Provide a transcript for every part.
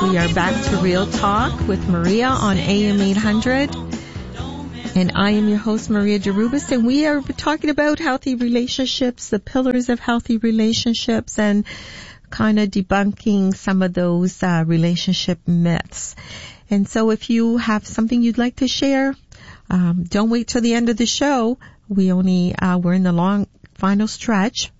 We are back to Real Talk with Maria on AM 800. And I am your host, Maria Derubis, and we are talking about healthy relationships, the pillars of healthy relationships, and kind of debunking some of those relationship myths. And so if you have something you'd like to share, don't wait till the end of the show. We're in the final stretch,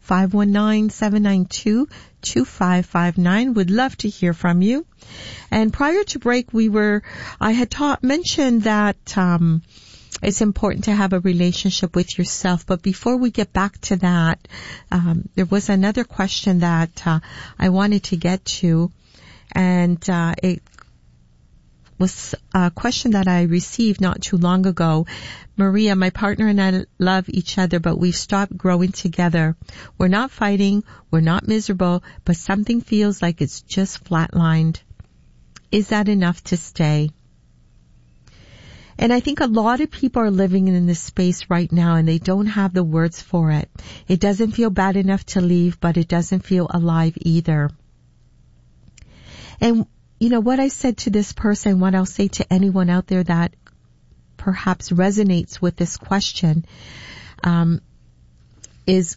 519-792-2559. Would love to hear from you. And prior to break, I had mentioned that, it's important to have a relationship with yourself. But before we get back to that, there was another question that, I wanted to get to. And, it was a question that I received not too long ago. Maria, my partner and I love each other, but we've stopped growing together. We're not fighting, we're not miserable, but something feels like it's just flatlined. Is that enough to stay? And I think a lot of people are living in this space right now and they don't have the words for it. It doesn't feel bad enough to leave, but it doesn't feel alive either. And you know, what I said to this person, what I'll say to anyone out there that perhaps resonates with this question, is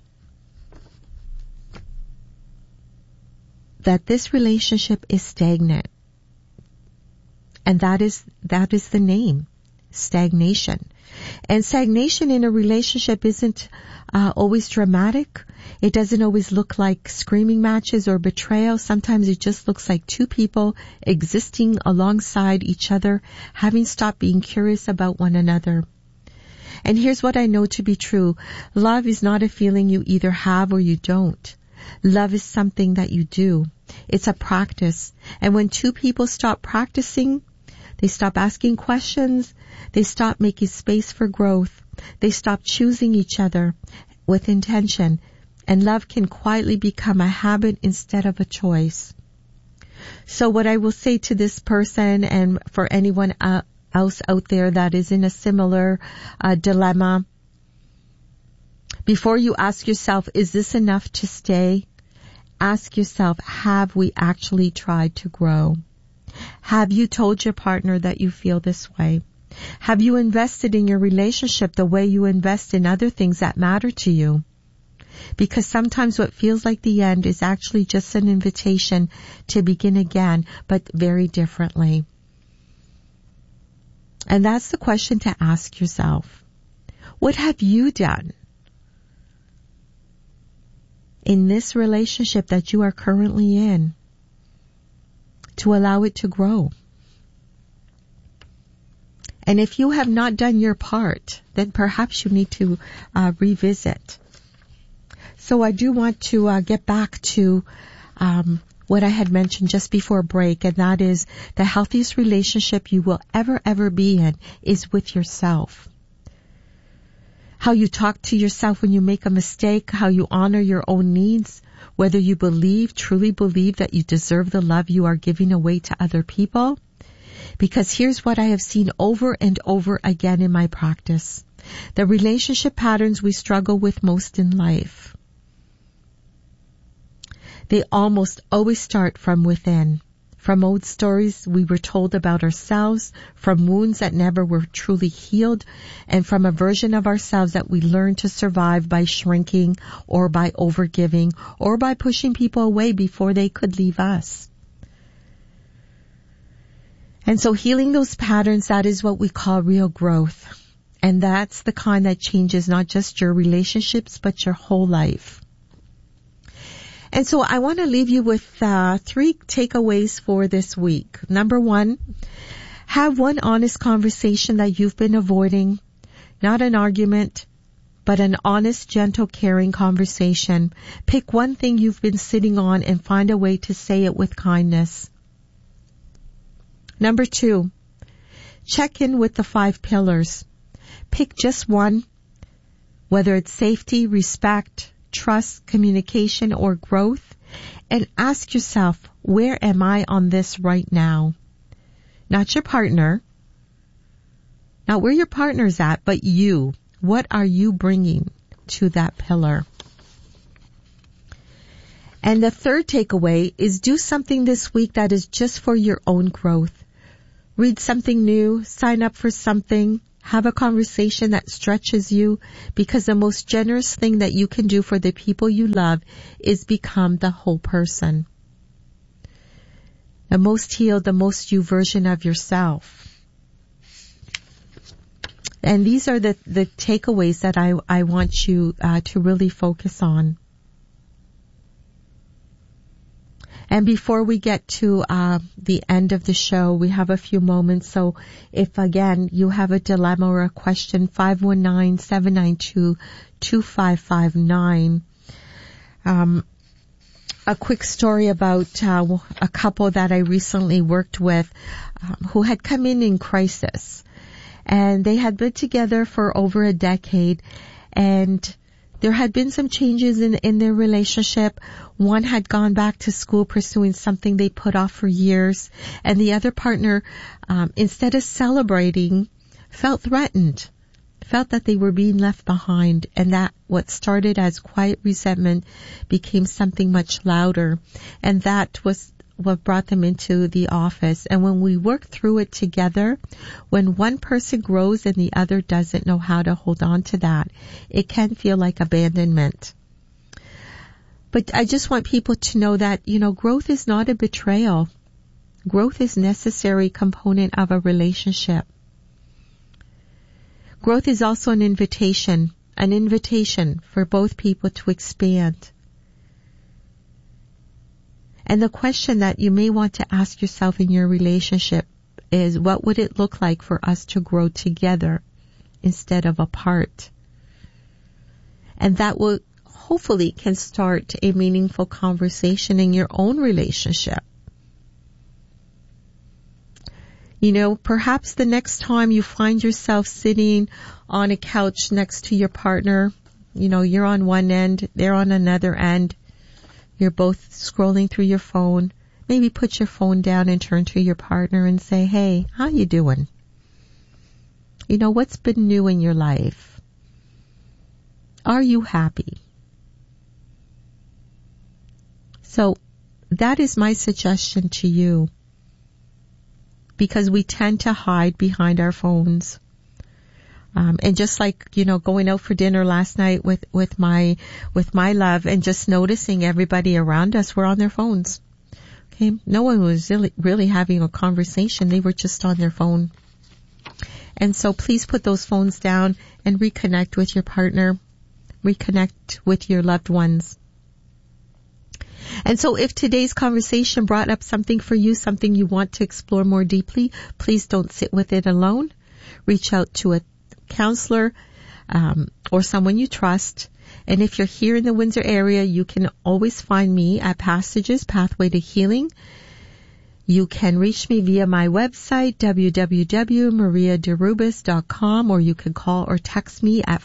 that this relationship is stagnant. And that is the name, stagnation. And stagnation in a relationship isn't always dramatic. It doesn't always look like screaming matches or betrayal. Sometimes it just looks like two people existing alongside each other, having stopped being curious about one another. And here's what I know to be true. Love is not a feeling you either have or you don't. Love is something that you do. It's a practice. And when two people stop practicing, they stop asking questions, they stop making space for growth, they stop choosing each other with intention, and love can quietly become a habit instead of a choice. So what I will say to this person, and for anyone else out there that is in a similar dilemma, before you ask yourself, is this enough to stay? Ask yourself, have we actually tried to grow? Have you told your partner that you feel this way? Have you invested in your relationship the way you invest in other things that matter to you? Because sometimes what feels like the end is actually just an invitation to begin again, but very differently. And that's the question to ask yourself. What have you done in this relationship that you are currently in to allow it to grow? And if you have not done your part, then perhaps you need to revisit. So I do want to get back to what I had mentioned just before break, and that is the healthiest relationship you will ever be in is with yourself. How you talk to yourself when you make a mistake, how you honor your own needs, whether you truly believe that you deserve the love you are giving away to other people. Because here's what I have seen over and over again in my practice. The relationship patterns we struggle with most in life, they almost always start from within. From old stories we were told about ourselves, from wounds that never were truly healed, and from a version of ourselves that we learned to survive by shrinking or by overgiving or by pushing people away before they could leave us. And so healing those patterns, that is what we call real growth. And that's the kind that changes not just your relationships, but your whole life. And so I want to leave you with 3 takeaways for this week. Number 1, have one honest conversation that you've been avoiding. Not an argument, but an honest, gentle, caring conversation. Pick one thing you've been sitting on and find a way to say it with kindness. Number 2, check in with the 5 pillars. Pick just one, whether it's safety, respect, trust, communication, or growth, and ask yourself, where am I on this right now? Not your partner, not where your partner's at, but you. What are you bringing to that pillar? And the third takeaway is do something this week that is just for your own growth. Read something new, sign up for something, have a conversation that stretches you, because the most generous thing that you can do for the people you love is become the whole person. The most healed, the most you version of yourself. And these are the takeaways that I want you to really focus on. And before we get to the end of the show, we have a few moments. So if, again, you have a dilemma or a question, 519-792-2559. A quick story about a couple that I recently worked with who had come in crisis. And they had been together for over a decade, and there had been some changes in their relationship. One had gone back to school pursuing something they put off for years, and the other partner, instead of celebrating, felt threatened, felt that they were being left behind, and that what started as quiet resentment became something much louder. And that was what brought them into the office. And when we work through it together, when one person grows and the other doesn't know how to hold on to that, it can feel like abandonment. But I just want people to know that, growth is not a betrayal. Growth is a necessary component of a relationship. Growth is also an invitation for both people to expand. And the question that you may want to ask yourself in your relationship is, what would it look like for us to grow together instead of apart? And that will hopefully can start a meaningful conversation in your own relationship. Perhaps the next time you find yourself sitting on a couch next to your partner, you're on one end, they're on another end. You're both scrolling through your phone. Maybe put your phone down and turn to your partner and say, hey, how you doing? What's been new in your life? Are you happy? So that is my suggestion to you, because we tend to hide behind our phones. And just like, going out for dinner last night with my love, and just noticing everybody around us were on their phones. Okay. No one was really having a conversation. They were just on their phone. And so please put those phones down and reconnect with your partner. Reconnect with your loved ones. And so if today's conversation brought up something for you, something you want to explore more deeply, please don't sit with it alone. Reach out to a counselor or someone you trust. And if you're here in the Windsor area, you can always find me at Passages, Pathway to Healing. You can reach me via my website, www.mariaderubis.com, or you can call or text me at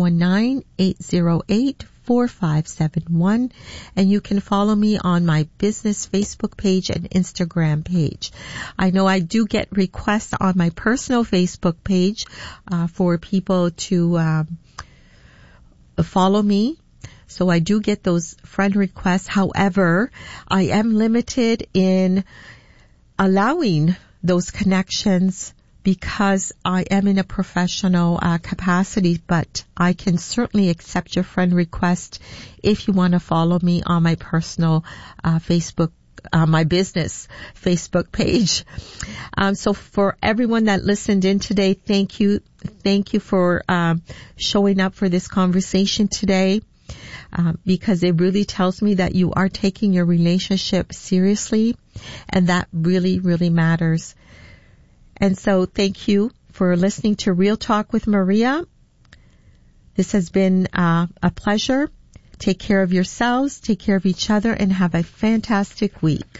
519-808-4571. And you can follow me on my business Facebook page and Instagram page. I know I do get requests on my personal Facebook page for people to follow me. So I do get those friend requests. However, I am limited in allowing those connections because I am in a professional capacity, but I can certainly accept your friend request if you want to follow me on my personal Facebook, my business Facebook page. So for everyone that listened in today, thank you. Thank you for showing up for this conversation today. Because it really tells me that you are taking your relationship seriously, and that really, really matters. And so thank you for listening to Real Talk with Maria. This has been a pleasure. Take care of yourselves, take care of each other, and have a fantastic week.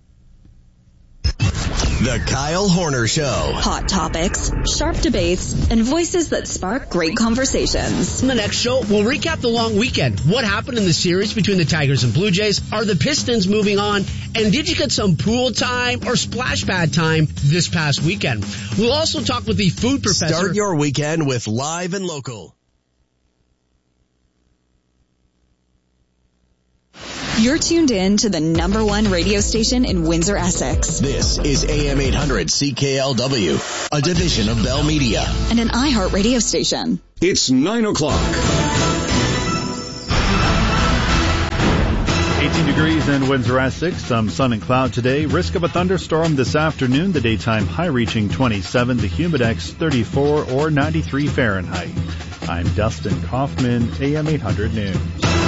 The Kyle Horner Show. Hot topics, sharp debates, and voices that spark great conversations. On the next show, we'll recap the long weekend. What happened in the series between the Tigers and Blue Jays? Are the Pistons moving on? And did you get some pool time or splash pad time this past weekend? We'll also talk with the food professor. Start your weekend with Live and Local. You're tuned in to the #1 radio station in Windsor, Essex. This is AM 800 CKLW, a division of Bell Media. And an iHeart radio station. It's 9 o'clock. 18 degrees in Windsor, Essex. Some sun and cloud today. Risk of a thunderstorm this afternoon. The daytime high reaching 27. The humidex 34 or 93 Fahrenheit. I'm Dustin Kaufman, AM 800 News.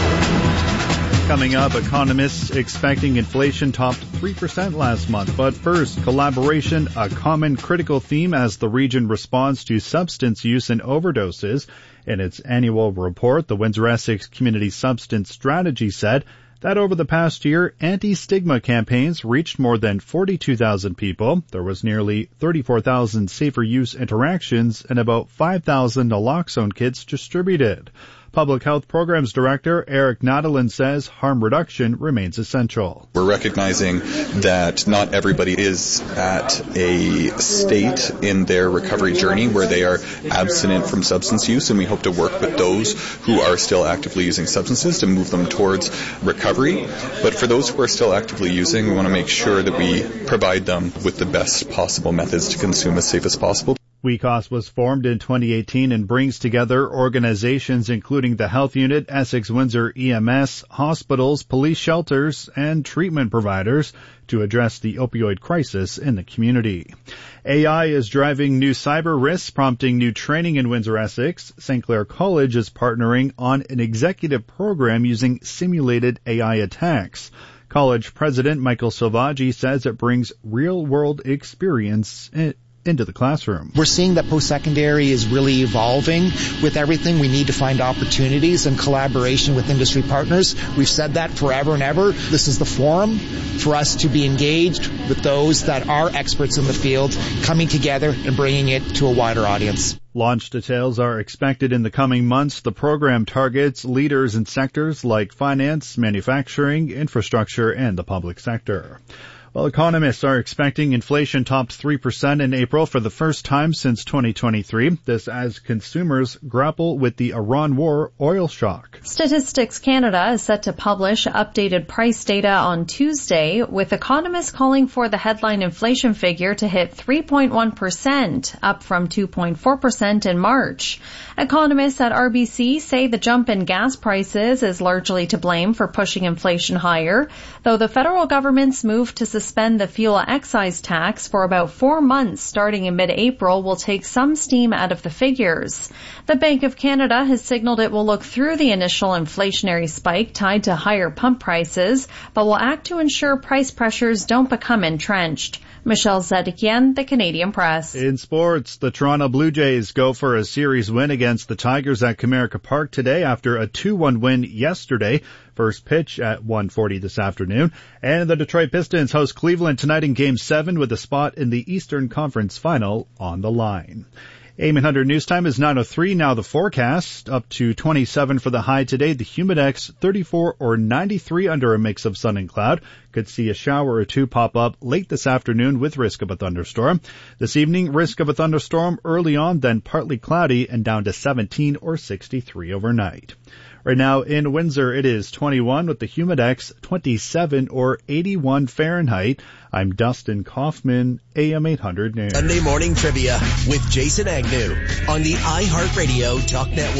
Coming up, economists expecting inflation topped 3% last month. But first, collaboration, a common critical theme as the region responds to substance use and overdoses. In its annual report, the Windsor Essex Community Substance Strategy said that over the past year, anti-stigma campaigns reached more than 42,000 people. There was nearly 34,000 safer use interactions and about 5,000 naloxone kits distributed. Public Health Programs Director Eric Nadelin says harm reduction remains essential. We're recognizing that not everybody is at a state in their recovery journey where they are abstinent from substance use, and we hope to work with those who are still actively using substances to move them towards recovery. But for those who are still actively using, we want to make sure that we provide them with the best possible methods to consume as safe as possible. WECOS was formed in 2018 and brings together organizations including the Health Unit, Essex Windsor EMS, hospitals, police shelters, and treatment providers to address the opioid crisis in the community. AI is driving new cyber risks, prompting new training in Windsor, Essex. St. Clair College is partnering on an executive program using simulated AI attacks. College President Michael Silvaggi says it brings real-world experience into the classroom. We're seeing that post-secondary is really evolving with everything. We need to find opportunities and collaboration with industry partners. We've said that forever and ever. This is the forum for us to be engaged with those that are experts in the field, coming together and bringing it to a wider audience. Launch details are expected in the coming months. The program targets leaders in sectors like finance, manufacturing, infrastructure, and the public sector. Well, economists are expecting inflation topped 3% in April for the first time since 2023. This as consumers grapple with the Iran war oil shock. Statistics Canada is set to publish updated price data on Tuesday, with economists calling for the headline inflation figure to hit 3.1%, up from 2.4% in March. Economists at RBC say the jump in gas prices is largely to blame for pushing inflation higher, though the federal government's move to suspend the fuel excise tax for about 4 months starting in mid-April will take some steam out of the figures. The Bank of Canada has signaled it will look through the initial inflationary spike tied to higher pump prices, but will act to ensure price pressures don't become entrenched. Michelle Zedekian, The Canadian Press. In sports, the Toronto Blue Jays go for a series win against the Tigers at Comerica Park today after a 2-1 win yesterday. First pitch at 1:40 this afternoon. And the Detroit Pistons host Cleveland tonight in Game 7 with a spot in the Eastern Conference Final on the line. AM 800 News Time is 9:03. Now the forecast, up to 27 for the high today. The humidex 34 or 93 under a mix of sun and cloud. Could see a shower or two pop up late this afternoon with risk of a thunderstorm. This evening, risk of a thunderstorm early on, then partly cloudy and down to 17 or 63 overnight. Right now in Windsor, it is 21 with the humidex 27 or 81 Fahrenheit. I'm Dustin Kaufman, AM 800 News. Sunday morning trivia with Jason Agnew on the iHeartRadio Talk Network.